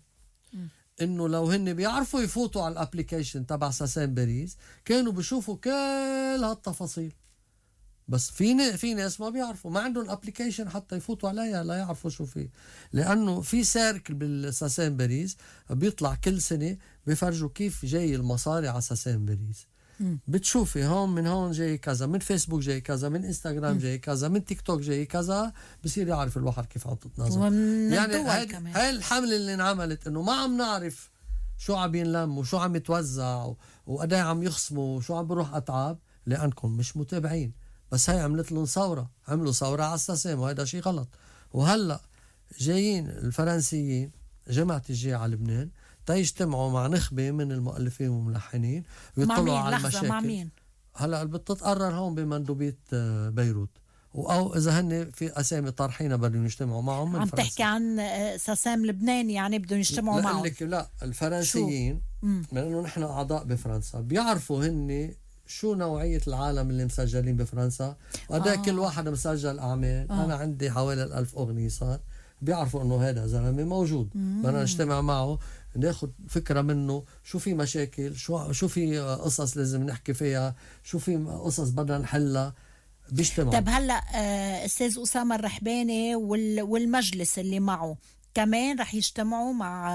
Speaker 2: انه لو هن بيعرفوا يفوتوا على الابليكيشن تبع ساسين باريس كانوا بيشوفوا كل هالتفاصيل. بس في ناس ما بيعرفوا، ما عندهم ابليكيشن حتى يفوتوا عليها لا يعرفوا شو فيه. لانه في سيركل بالساسين باريس بيطلع كل سنه بيفرجوا كيف جاي المصاري على ساسين باريس. بتشوفي هون من هون جاي كذا، من فيسبوك جاي كذا، من انستغرام جاي كذا، من تيك توك جاي كذا، بصير يعرف الواحد كيف عم تتنظم. يعني هاي الحملة اللي انعملت انه ما عم نعرف شو عم ينلم وشو عم يتوزع وقداي عم يخصموا وشو عم بروح اتعاب لانكم مش متابعين. بس هاي عملت لهم ثورة، عملوا ثورة على الساسام وهذا شيء غلط. وهلا جايين الفرنسيين جماعة الجاي على لبنان تيجتمعوا مع نخبة من المؤلفين والملحنين ويطلعوا على المشاكل.
Speaker 1: مع مين؟
Speaker 2: هلا بتتقرر هون بمندوبية بيروت، او اذا هن في اسامي طارحينها بدهم يجتمعوا معهم من
Speaker 1: عم
Speaker 2: فرنسا.
Speaker 1: تحكي عن ساسام لبناني يعني بدهم يجتمعوا معهم؟
Speaker 2: لا الفرنسيين لانه نحن اعضاء بفرنسا بيعرفوا هن شو نوعية العالم اللي مسجلين بفرنسا وقد كل واحد مسجل أعمال. أنا عندي حوالي 1000 أغنية صار، بيعرفوا إنه هذا زلمة موجود بدنا نجتمع معه ناخد فكرة منه شو في مشاكل، شو في قصص لازم نحكي فيها، شو في قصص بدنا نحلها. بيجتمعوا.
Speaker 1: طب هلا أستاذ أسامة الرحباني والمجلس اللي معه كمان رح يجتمعوا مع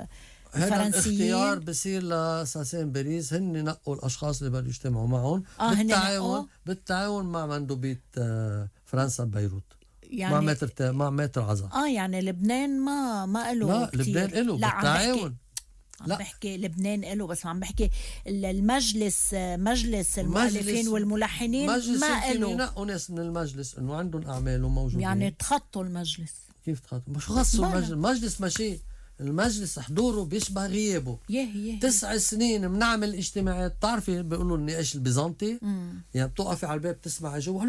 Speaker 2: هذا الاختيار بصير لساسين باريس، هن نقوا الاشخاص اللي بدهم يجتمعوا معهم بالتعاون مع مندوبية فرنسا ببيروت. يعني مع متر عزا.
Speaker 1: يعني لبنان ما له.
Speaker 2: لا لبنان له بالتعاون.
Speaker 1: عم بحكي لبنان له، بس عم بحكي المجلس، مجلس المؤلفين والملحنين ما له.
Speaker 2: ينقوا ناس من المجلس انه عندهم اعمال وموجودين.
Speaker 1: يعني تخطوا المجلس.
Speaker 2: كيف تخطوا؟ شو خصوا المجلس ماشي. المجلس حضوره بيشبه غيابه. 9 سنين بنعمل اجتماعات. بتعرفي بيقولوا النقاش البيزنطي، يعني بتوقفي على الباب تسمعي جوا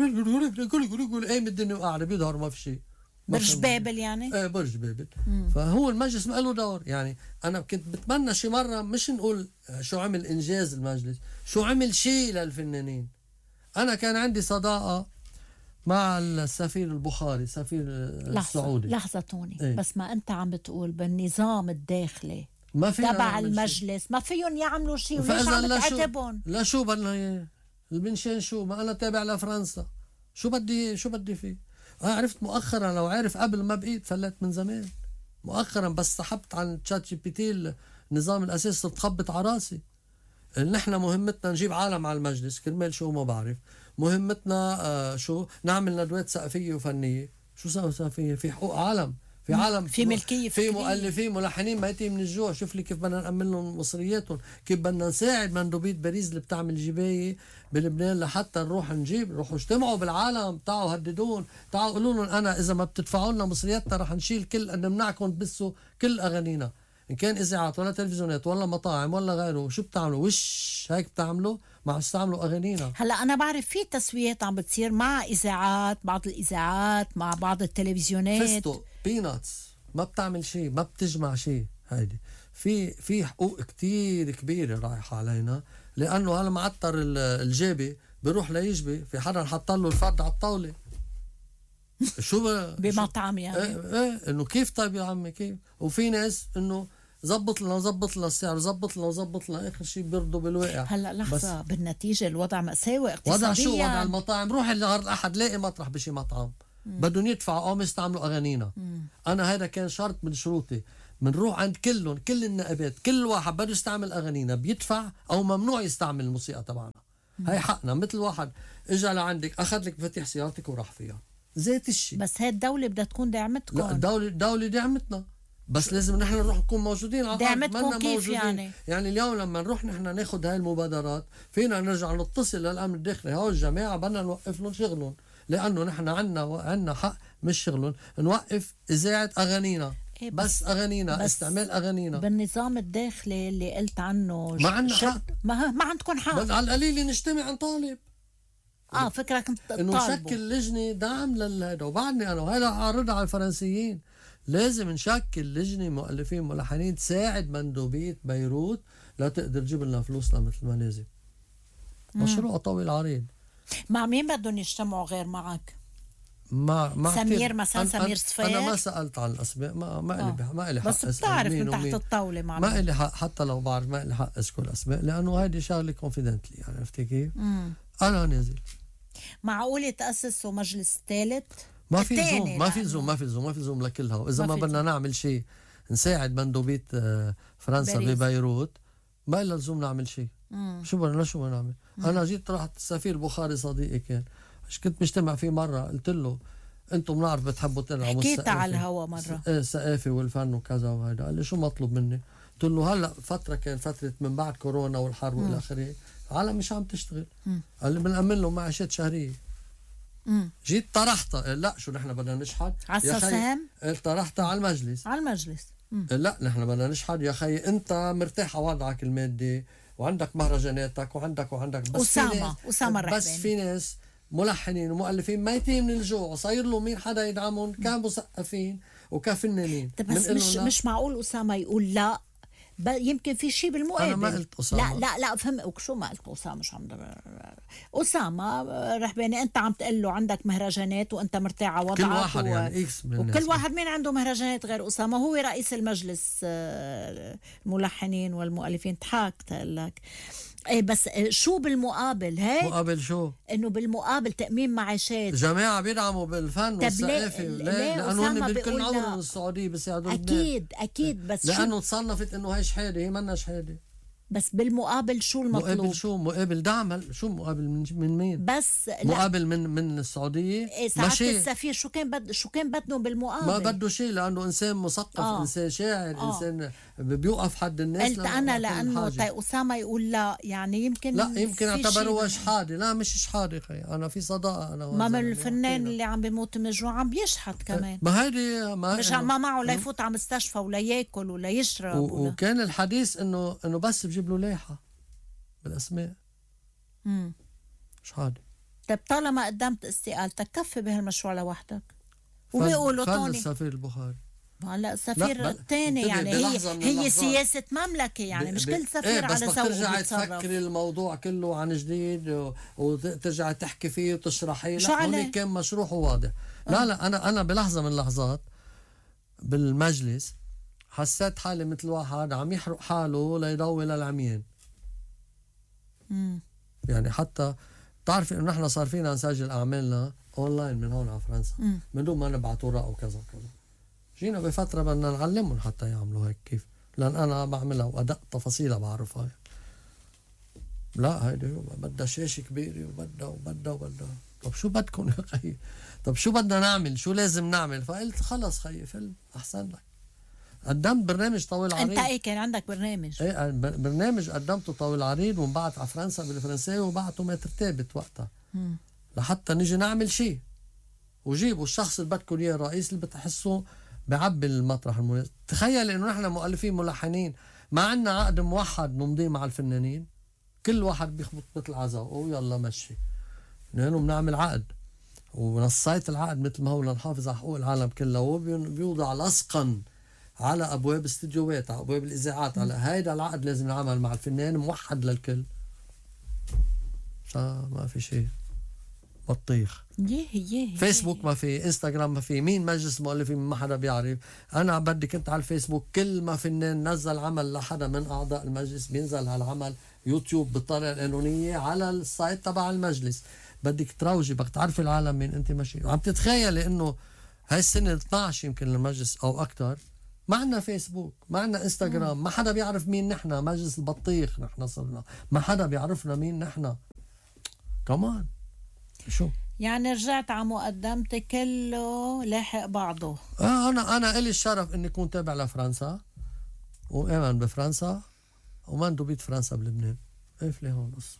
Speaker 2: قايم الدنيا وقاعده بيظهر ما في شيء.
Speaker 1: برج بابل يعني.
Speaker 2: ايه برج بابل. فهو المجلس ما له دور. يعني انا كنت بتمنى شي مره مش نقول شو عمل انجاز المجلس، شو عمل شيء للفنانين. انا كان عندي صداقه مع السفير البخاري، سفير السعودي.
Speaker 1: لحظة توني. بس ما أنت عم بتقول بالنظام الداخلي ما تبع المجلس ما فيهم يعملوا شيء، وليش عم تعاتبهم؟
Speaker 2: لا شو بدنا اياه المنشان؟ شو ما أنا تابع لفرنسا، شو بدي فيه؟ أنا عرفت مؤخرا، لو عارف قبل ما بقيت فلت من زمان. مؤخرا بس سحبت عن تشات جي بي تي النظام الأساسي صرت خبط على راسي. نحن مهمتنا نجيب عالم على المجلس كرمال شو ما بعرف. مهمتنا شو نعمل ندوات ثقافيه وفنيه. شو ثقافيه؟ في حقوق عالم، في عالم،
Speaker 1: في ملكيه،
Speaker 2: في مؤلفين ملحنين ميتين من الجوع. شوف لي كيف بدنا نأمن لهم مصرياتهم، كيف بدنا نساعد مندوبية باريس اللي بتعمل جباية بلبنان لحتى نروح روحوا اجتمعوا بالعالم، تعالوا هددون، تعالوا قولوا لهم انا اذا ما بتدفعوا لنا مصرياتنا رح نشيل كل نمنعكم تبثوا كل اغانينا. إن كان إذاعات ولا تلفزيونات ولا مطاعم ولا غيره، شو بتعملوا؟ وش هيك بتعملوا؟ ما عم تستعملوا أغانينا.
Speaker 1: هلا أنا بعرف في تسويات عم بتصير مع إذاعات، بعض الإذاعات مع بعض التلفزيونات.
Speaker 2: فستق بيناتس ما بتعمل شيء، ما بتجمع شيء. هيدي في حقوق كتير كبيرة رايحة علينا، لأنه هلا معطر الجابي بيروح ليجبي، في حدا حط له الفرد على الطاولة. شو
Speaker 1: بمطعم يعني.
Speaker 2: ايه انه كيف؟ طيب يا عمي كيف؟ وفي ناس انه زبط لنا السعر، زبط لنا اخر شيء بيرضوا بالواقع.
Speaker 1: هلا لحظة، بالنتيجة الوضع مأساوي اقتصاديا.
Speaker 2: وضع شو؟ وضع المطاعم. روح النهار الأحد لاقي مطرح بشي مطعم بدهم يدفعوا قوم يستعملوا أغانينا. أنا هذا كان شرط من شروطي، بنروح عند كلهم، كل النقابات، كل واحد بده يستعمل أغانينا بيدفع أو ممنوع يستعمل الموسيقى تبعنا. هاي حقنا. مثل واحد اجى لعندك أخذ لك مفاتيح سيارتك وراح فيها، ذات الشيء.
Speaker 1: بس هاي الدولة بدها تكون دعمتكم.
Speaker 2: لا، الدولة دعمتنا، بس لازم نحن نروح نكون موجودين على الأرض.
Speaker 1: دعمتكم كيف يعني
Speaker 2: اليوم لما نروح نحن ناخد هاي المبادرات فينا نرجع نتصل للأمن الداخلي، هو الجماعة بدنا نوقف لهم شغلهم، لأنه نحن عنا حق مش شغلهم نوقف إذاعة أغانينا. بس أغانينا، بس استعمال أغانينا.
Speaker 1: بالنظام الداخلي اللي قلت عنه
Speaker 2: ما عنا حق.
Speaker 1: ما عندكم حق.
Speaker 2: بس على القليل نجتمع نطالب.
Speaker 1: فكرك
Speaker 2: انه نشكل لجنه دعم لهذا. وبعدني انا وهذا عارضها على الفرنسيين، لازم نشكل لجنه مؤلفين ملحنين تساعد مندوبيه بيروت لا تقدر تجيب لنا فلوسنا مثل ما لازم. مشروع طويل عريض.
Speaker 1: مع مين بدهم يجتمعوا غير معك؟
Speaker 2: مع
Speaker 1: سمير مثلا، سمير صفير.
Speaker 2: انا ما سالت عن الاسماء، ما لي حق.
Speaker 1: بس بتعرف من تحت الطاوله مع
Speaker 2: ما لي حق، حتى لو بعرف ما لي حق اذكر اسماء، لانه هيدي شغله كونفيدنتلي. يعني عرفتي كيف؟ انا نازل.
Speaker 1: معقول يتأسسوا مجلس ثالث؟
Speaker 2: ما في زوم لكلها. وإذا ما بدنا نعمل شيء نساعد مندوبية فرنسا ببيروت، ما إلا لزوم نعمل شيء. شو بدنا نعمل؟ أنا جيت رحت السفير بخاري صديقي كان، كنت مجتمع فيه مرة، قلت له أنتم بنعرف بتحبوا تلعبوا
Speaker 1: حكيت على الهوا مرة
Speaker 2: الثقافة والفن وكذا وهذا. قال لي شو مطلوب مني؟ قلت له هلا فترة من بعد كورونا والحرب والى اخره، العالم مش عم تشتغل. قال لي بنأمن له معاشات شهرية. جيت طرحتها، لا شو نحن بدنا نشحت
Speaker 1: يا خي؟
Speaker 2: طرحتها على المجلس. لا نحن بدنا نشحت يا خي، انت مرتاح على وضعك المادي وعندك مهرجاناتك وعندك بس
Speaker 1: أسامة الرحباني.
Speaker 2: بس في ناس ملحنين ومؤلفين ميتين من الجوع وصاير له مين حدا يدعمهم، كمثقفين وكفنانين.
Speaker 1: بس مش معقول أسامة يقول لا. يمكن في شيء بالمقابل.
Speaker 2: أنا ما قلت أسامة.
Speaker 1: لا فهم شو ما قلت أسامة. مش عم أسامة رحباني، أنت عم تقول له عندك مهرجانات وأنت مرتاح على وضعك.
Speaker 2: كل واحد يعني إكس من الناس.
Speaker 1: وكل واحد مين عنده مهرجانات غير أسامة؟ هو رئيس المجلس الملحنين والمؤلفين. تحاكت لك ايه، بس شو بالمقابل؟ هيك
Speaker 2: مقابل شو؟
Speaker 1: انه بالمقابل تأمين معاشات،
Speaker 2: جماعة بيدعموا بالفن والثقافة. لأنه هن بالكل عمرهم السعودية بيساعدوا.
Speaker 1: أكيد بس
Speaker 2: لأنه تصنفت إنه هي شهادة، هي منا شهادة.
Speaker 1: بس بالمقابل شو المطلوب؟
Speaker 2: مقابل دعم. شو مقابل من مين؟
Speaker 1: بس
Speaker 2: مقابل من السعودية.
Speaker 1: سعادة السفير شو كان بدهم بالمقابل؟
Speaker 2: ما بده شيء، لأنه إنسان مثقف، إنسان شاعر، إنسان بيوقف حد الناس.
Speaker 1: قلت أنا لأنه أسامة يقول لا، يعني يمكن
Speaker 2: اعتبروها شحادة. لا مش شحادة خي، أنا في صداقة. أنا
Speaker 1: ما من الفنان اللي عم بيموت من الجوع عم بيشحت كمان.
Speaker 2: ما هيدي
Speaker 1: مش ما معه لا يفوت على مستشفى ولا ياكل ولا يشرب
Speaker 2: وكان الحديث إنه بس بجيب له لايحة بالأسماء. شحادة.
Speaker 1: طيب طالما قدمت استقالتك كفي بهالمشروع لوحدك. وبيقولوا
Speaker 2: طوني السفير البخاري.
Speaker 1: هلا السفير الثاني يعني هي سياسة مملكة، يعني مش كل سفير على ذوقه
Speaker 2: ترجعي تفكري الموضوع كله عن جديد وترجعي تحكي فيه وتشرحيه. لا هون كان مشروع واضح. لا أنا بلحظة من اللحظات بالمجلس حسيت حالي مثل واحد عم يحرق حاله ليضوي للعميان. يعني حتى تعرفي انه نحن صار فينا نسجل اعمالنا اونلاين من هون على فرنسا من دون ما نبعث ورق وكذا وكذا. جينا بفتره بدنا نعلمهم حتى يعملوا هيك كيف، لان انا بعملها وادق تفاصيلها بعرفها. لا هيدي بدها شاشه كبيره وبدها. طب شو بدكم يا خيي؟ طب شو بدنا نعمل؟ شو لازم نعمل؟ فقلت خلص خيي فيلم احسن لك. قدمت برنامج طويل عريض.
Speaker 1: انت كان عندك برنامج؟
Speaker 2: ايه برنامج قدمته طويل عريض وانبعت على فرنسا بالفرنساوي وبعته متر ثابت وقتها. لحتى نيجي نعمل شيء وجيبوا الشخص اللي بدكم اياه، الرئيس اللي بتحسوا بعبي المطرح المناسب. تخيل انه نحن مؤلفين ملحنين ما عندنا عقد موحد نمضيه مع الفنانين، كل واحد بيخبط مثل عزاء ويلا مشي، لانه بنعمل عقد ونصيت العقد مثل ما هو لنحافظ على حقوق العالم كلها، وبيوضع لصقا على ابواب استديوهات، على ابواب الاذاعات، على هيدا العقد لازم ينعمل مع الفنان موحد للكل. ما في شيء بطيخ. فيسبوك ما في، انستغرام ما في، مين مجلس مؤلفين ما حدا بيعرف. انا بدي كنت على الفيسبوك كل ما فنان نزل عمل لحدا من اعضاء المجلس بينزل هالعمل يوتيوب بالطريقه القانونيه على السايت تبع المجلس. بدك تروجي، بدك تعرفي العالم مين انت ماشي. عم تتخيلي انه هاي السنه 12 يمكن للمجلس او اكثر ما عندنا فيسبوك، ما عندنا انستغرام، ما حدا بيعرف مين نحن. مجلس البطيخ نحن صرنا ما حدا بيعرفنا مين نحن. كمان شو
Speaker 1: يعني رجعت على مقدمتي كله لاحق بعضه.
Speaker 2: انا الي الشرف اني اكون تابع لفرنسا وامن بفرنسا ومندوبية فرنسا بلبنان. ايه هون قصة.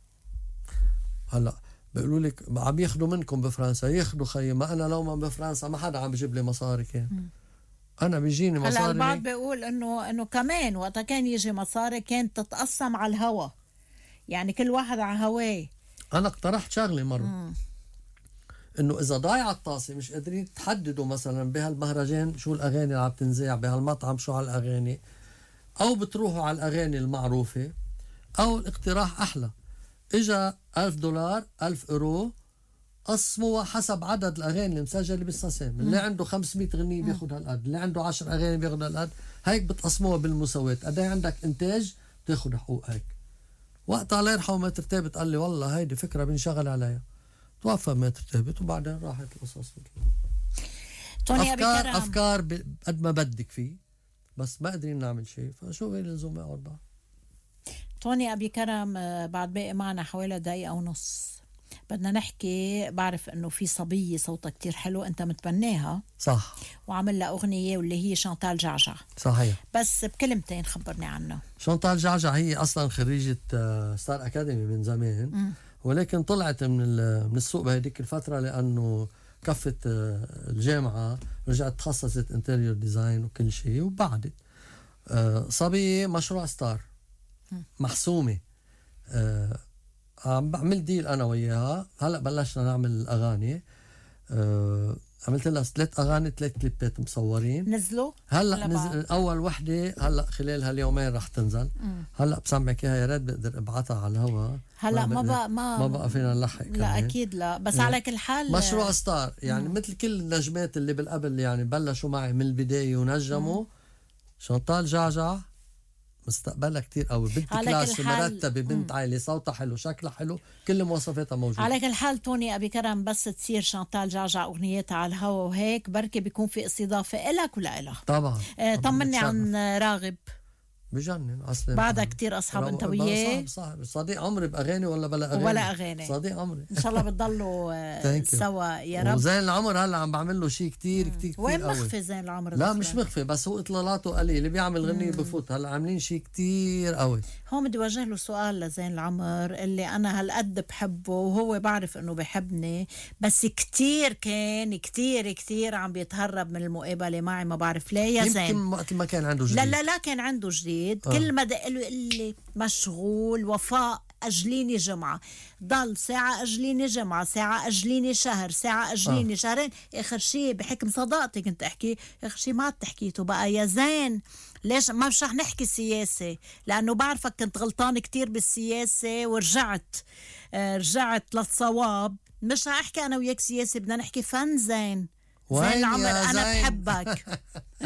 Speaker 2: هلا بيقولوا لك عم ياخذوا منكم بفرنسا، ياخذوا خيي، ما انا لو ما بفرنسا ما حدا عم بيجيب لي مصاري كان. انا بيجيني مصاري.
Speaker 1: هلا البعض بيقول انه كمان وقتها كان يجي مصاري كانت تتقسم على الهوا، يعني كل واحد على هواه.
Speaker 2: انا اقترحت شغله مره انه اذا ضايعه الطاسه مش قادرين تحددوا مثلا بهالمهرجان شو الاغاني اللي عم تنذاع، بهالمطعم شو على الاغاني، او بتروحوا على الاغاني المعروفه، او الاقتراح احلى اجا $1000 $1000 قسموها حسب عدد الاغاني اللي مسجله بالساسين. اللي عنده 500 غنية بياخذ هالقد، اللي عنده 10 اغاني بياخذ هالقد، هيك بتقسموها بالمساواة. قد ايه عندك انتاج بتاخذ حقوق هيك. وقتها الله يرحمه ماتر ثابت قال لي والله هيدي فكره بنشغل عليها. توفى ماتر ثابت وبعدين راحت القصص.
Speaker 1: توني
Speaker 2: افكار قد ما بدك فيه، بس ما قادرين نعمل شيء، فشو غير اللزوم يقعد بقى.
Speaker 1: توني أبي كرم، بعد باقي معنا حوالي دقيقة ونص، بدنا نحكي. بعرف انه في صبية صوتها كتير حلو انت متبناها،
Speaker 2: صح،
Speaker 1: وعمل لها اغنية واللي هي شانتال جعجع.
Speaker 2: صحيح.
Speaker 1: بس بكلمتين خبرني عنها.
Speaker 2: شانتال جعجع هي اصلا خريجة ستار اكاديمي من زمان، ولكن طلعت من السوق بهديك الفترة لانه كفت الجامعة، رجعت تخصصت انتيريور ديزاين وكل شيء، وبعدت صبية مشروع ستار محسومة. عم بعمل ديل انا وياها. هلا بلشنا نعمل اغاني. عملت لها 3 اغاني 3 كليبات مصورين
Speaker 1: نزلوا.
Speaker 2: هلا نزل اول وحده، هلا خلال هاليومين رح تنزل. هلا بسمعك اياها، يا ريت بقدر ابعتها على الهواء.
Speaker 1: هلا ما
Speaker 2: بقى فينا نلحق.
Speaker 1: لا كمان. اكيد لا، بس على كل حال
Speaker 2: مشروع ستار يعني مثل كل النجمات اللي بالقبل يعني بلشوا معي من البدايه ونجموا. شانتال جعجع مستقبلها كتير قوي، بنت كلاس مرتبة، بنت عائلة، صوتها حلو، شكلها حلو، كل مواصفاتها موجودة.
Speaker 1: على كل حال توني أبي كرم، بس تصير شانتال جعجع أغنيتها على الهوا وهيك بركي بيكون في استضافة إلك ولا إلها؟
Speaker 2: طبعا.
Speaker 1: طمني عن راغب.
Speaker 2: بجنن اصلا،
Speaker 1: بعدها كتير اصحاب انت وياه.
Speaker 2: صاحب صديق عمري باغاني ولا اغاني؟
Speaker 1: ولا اغاني،
Speaker 2: صديق عمري.
Speaker 1: ان شاء الله بتضلوا سوا يا رب.
Speaker 2: وزين العمر هلا عم بعمل له شيء كتير
Speaker 1: وين مخفي زين العمر؟
Speaker 2: لا مش مخفي، بس هو اطلالته قليل، اللي بيعمل غنية بفوت. هلا عاملين شيء كتير قوي.
Speaker 1: هون بدي وجه له سؤال لزين العمر اللي انا هالقد بحبه وهو بعرف انه بحبني، بس كتير كان كتير عم بيتهرب من المقابله معي، ما بعرف ليه يا زين.
Speaker 2: يمكن وقت ما كان عنده جديد.
Speaker 1: لا كان عنده جديد. كل ما دق له اللي مشغول. وفاء أجليني جمعة، ضل ساعة أجليني جمعة، ساعة أجليني شهر، ساعة أجليني شهرين. آخر شيء بحكم صداقتي كنت أحكي، آخر شيء ما تحكيته بقى يا زين. ليش ما مش رح نحكي سياسة؟ لأنه بعرفك كنت غلطان كتير بالسياسة ورجعت للصواب. مش رح أحكي أنا وياك سياسة، بدنا نحكي فن زين. زين العمر أنا بحبك.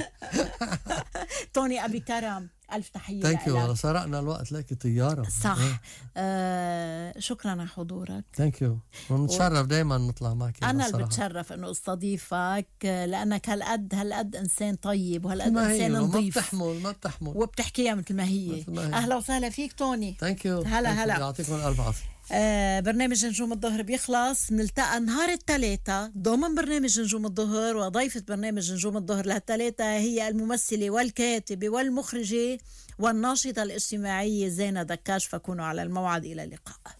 Speaker 1: توني أبي كرم، ألف تحية لك.
Speaker 2: والله سرقنا الوقت لك طيارة.
Speaker 1: صح. شكرا على حضورك.
Speaker 2: ثانك يو، ونتشرف دايما نطلع معك.
Speaker 1: أنا اللي بتشرف إنه استضيفك، لأنك هالقد إنسان طيب وهالقد إنسان نظيف.
Speaker 2: ما بتحمل
Speaker 1: وبتحكيها مثل ما هي. أهلا وسهلا فيك توني.
Speaker 2: ثانك يو.
Speaker 1: هلا
Speaker 2: يعطيكم الألف عافية.
Speaker 1: برنامج نجوم الظهر بيخلص، نلتقى نهار الثلاثاء ضمن برنامج نجوم الظهر. وضيفة برنامج نجوم الظهر لهالثلاثاء هي الممثلة والكاتبة والمخرجة والناشطة الاجتماعية زينة دكاش. فكونوا على الموعد. إلى اللقاء.